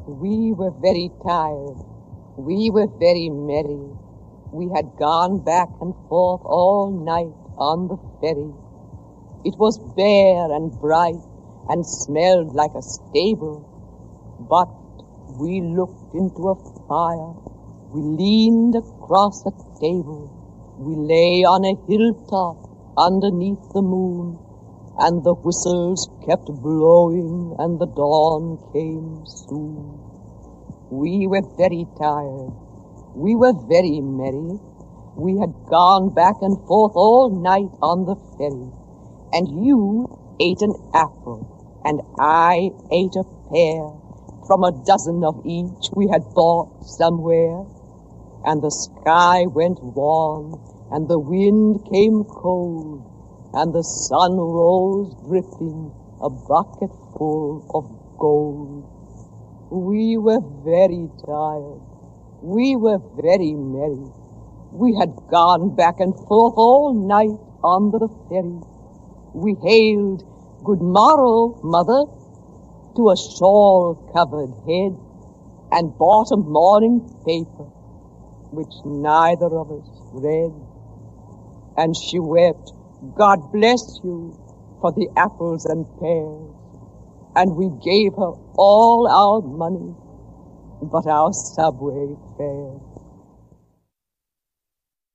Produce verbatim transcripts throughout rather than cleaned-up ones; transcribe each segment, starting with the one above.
We were very tired. We were very merry. We had gone back and forth all night on the ferry. It was bare and bright and smelled like a stable. But we looked into a fire. We leaned across a table. We lay on a hilltop underneath the moon, and the whistles kept blowing and the dawn came soon. We were very tired. We were very merry. We had gone back and forth all night on the ferry, and you ate an apple, and I ate a pear from a dozen of each we had bought somewhere. And the sky went warm, and the wind came cold, and the sun rose dripping a bucket full of gold. We were very tired. We were very merry. We had gone back and forth all night on the ferry. We hailed, "Good morrow, mother," to a shawl-covered head, and bought a morning paper, which neither of us read. And she wept, "God bless you," for the apples and pears. And we gave her all our money but our subway fare.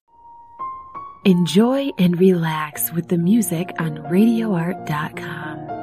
Enjoy and relax with the music on radio art dot com.